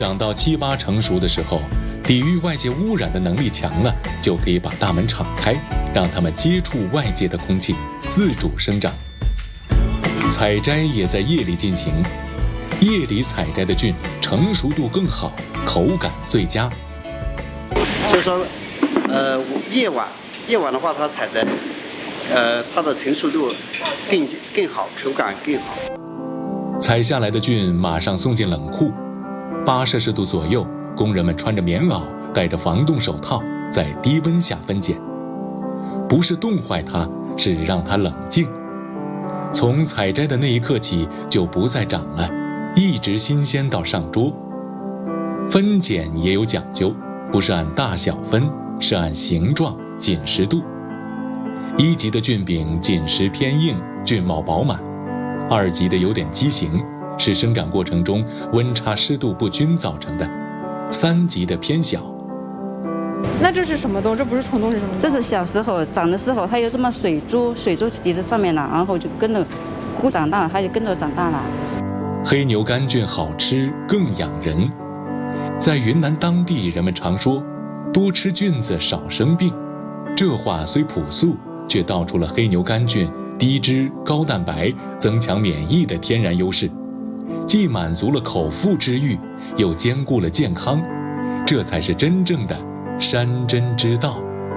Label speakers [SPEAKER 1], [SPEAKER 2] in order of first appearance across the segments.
[SPEAKER 1] 长到7、8成熟的时候，抵御外界污染的能力强了，就可以把大门敞开，让它们接触外界的空气，自主生长。采摘也在夜里进行，夜里采摘的菌成熟度更好，口感最佳。
[SPEAKER 2] 所以说，夜晚的话，它采摘，它的成熟度更好，口感更好。
[SPEAKER 1] 采下来的菌马上送进冷库，8°C左右，工人们穿着棉袄，戴着防冻手套，在低温下分拣。不是冻坏它，是让它冷静。从采摘的那一刻起就不再长了，一直新鲜到上桌。分拣也有讲究，不是按大小分，是按形状、紧实度。1级的菌饼紧实偏硬，菌帽饱满；2级的有点畸形，是生长过程中温差湿度不均造成的；3级的偏小。
[SPEAKER 3] 那这是什么洞？这不是虫洞是什么洞？
[SPEAKER 4] 这是小时候长的时候，它有什么水珠滴在上面了，然后就跟着长大了，它就跟着长大了。
[SPEAKER 1] 黑牛肝菌好吃，更养人。在云南当地，人们常说多吃菌子少生病，这话虽朴素，却道出了黑牛肝菌低脂、高蛋白、增强免疫的天然优势，既满足了口腹之欲，又兼顾了健康，这才是真正的山珍之道。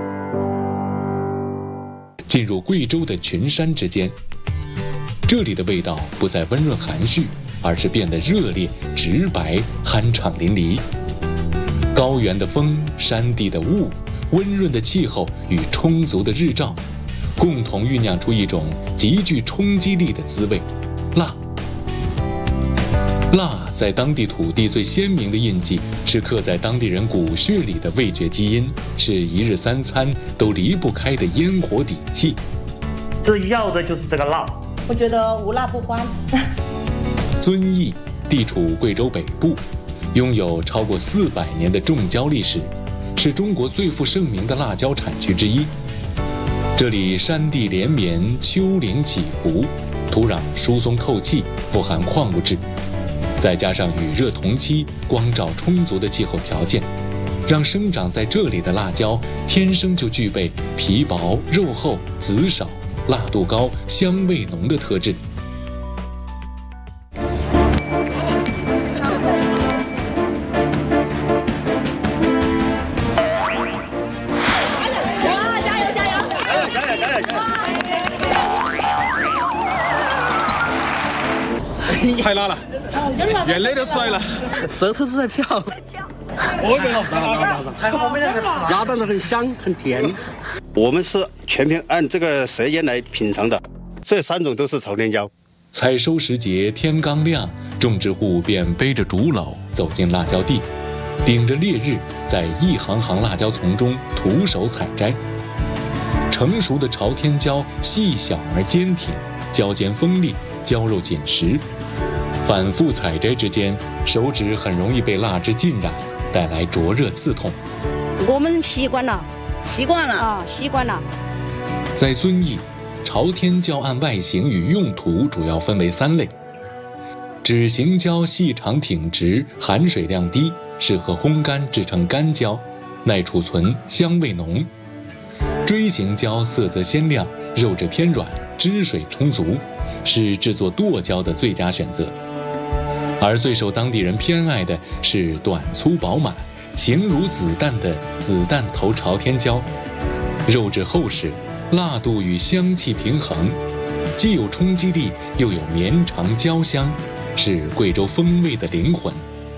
[SPEAKER 1] 进入贵州的群山之间，这里的味道不再温润含蓄，而是变得热烈、直白、酣畅淋漓。高原的风，山地的雾，温润的气候与充足的日照，共同酝酿出一种极具冲击力的滋味——辣。辣在当地土地最鲜明的印记，是刻在当地人骨血里的味觉基因，是一日3餐都离不开的烟火底气。
[SPEAKER 5] 这要的就是这个辣。
[SPEAKER 6] 我觉得无辣不欢。
[SPEAKER 1] 遵义地处贵州北部，拥有超过400年的种椒历史，是中国最负盛名的辣椒产区之一。这里山地连绵，丘陵起伏，土壤疏松透气，富含矿物质，再加上雨热同期、光照充足的气候条件，让生长在这里的辣椒天生就具备皮薄、肉厚、籽少、辣度高、香味浓的特质。
[SPEAKER 7] 太辣了，眼泪都出来了，
[SPEAKER 5] 舌头都在跳。
[SPEAKER 7] 我没有
[SPEAKER 5] 还好没那个吃，辣但是很香很甜。
[SPEAKER 2] 我们是全凭按这个舌尖来品尝的，这3种都是朝天椒。
[SPEAKER 1] 采收时节天刚亮，种植户便背着竹篓走进辣椒地，顶着烈日，在一行行辣椒丛中徒手采摘。成熟的朝天椒细小而坚挺，椒尖锋利，椒肉紧实。反复采摘之间，手指很容易被蜡汁浸染，带来灼热刺痛。
[SPEAKER 6] 我们习惯了。
[SPEAKER 1] 在遵义，朝天椒按外形与用途主要分为3类。指形椒细长挺直，含水量低，适合烘干制成干椒，耐储存，香味浓。锥形椒色泽鲜亮，肉质偏软，汁水充足，是制作剁椒的最佳选择。而最受当地人偏爱的是短粗饱满、形如子弹的子弹头朝天椒，肉质厚实，辣度与香气平衡，既有冲击力，又有绵长椒香，是贵州风味的灵魂。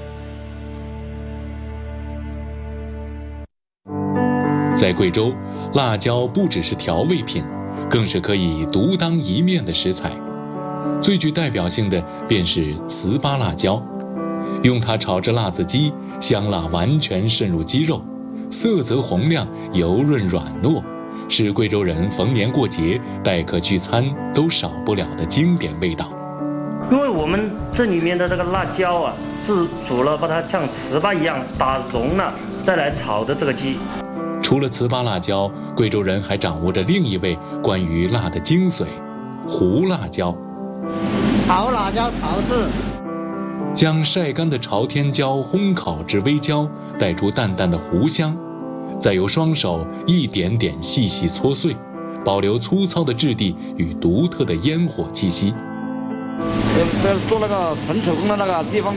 [SPEAKER 1] 在贵州，辣椒不只是调味品，更是可以独当一面的食材。最具代表性的便是糍粑辣椒，用它炒制辣子鸡，香辣完全渗入鸡肉，色泽红亮，油润软糯，是贵州人逢年过节、待客聚餐都少不了的经典味道。
[SPEAKER 5] 因为我们这里面的这个辣椒啊，是煮了把它像糍粑一样打融了，再来炒的这个鸡。
[SPEAKER 1] 除了糍粑辣椒，贵州人还掌握着另一味关于辣的精髓——胡辣椒。
[SPEAKER 2] 炒辣椒炒制。
[SPEAKER 1] 将晒干的朝天椒烘烤至微焦，带出淡淡的糊香，再由双手一点点细细搓碎，保留粗糙的质地与独特的烟火气息。
[SPEAKER 8] 做那个纯手工的那个地方